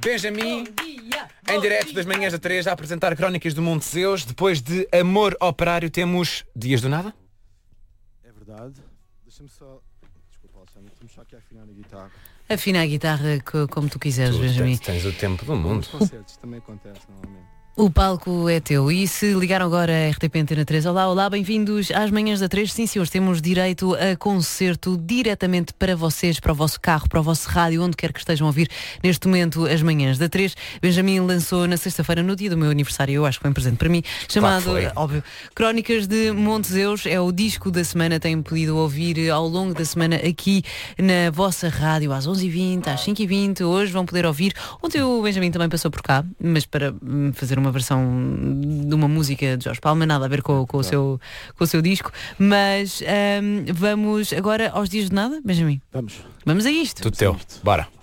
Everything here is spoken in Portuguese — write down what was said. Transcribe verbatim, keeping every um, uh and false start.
Benjamin, em direto das manhãs da três, a apresentar Crónicas do Monte Zeus. Depois de Amor Operário, temos Dias do Nada. É verdade. Deixa-me só... Desculpa, Alexandre, estamos só aqui a afinar a guitarra. Afina a guitarra como tu quiseres, Tu Benjamin. tens, tens o tempo do mundo. Os concertos também acontece normalmente. O palco é teu. E se ligaram agora a R T P Antena três, olá, olá, bem-vindos às manhãs da três. Sim, senhores, temos direito a concerto diretamente para vocês, para o vosso carro, para o vosso rádio, onde quer que estejam a ouvir neste momento as manhãs da três. Benjamin lançou na sexta-feira, no dia do meu aniversário, eu acho que foi um presente para mim, chamado, claro, óbvio, Crónicas de Monte Zeus. É o disco da semana, têm podido ouvir ao longo da semana aqui na vossa rádio, às onze e vinte, às cinco e vinte. Hoje vão poder ouvir. Ontem o Benjamin também passou por cá, mas para hum, fazer uma versão de uma música de Jorge Palma, nada a ver com, com, o, seu, com o seu disco, mas hum, vamos agora aos Dias de Nada, Benjamin. Vamos. Vamos a isto. Tudo teu. Bora.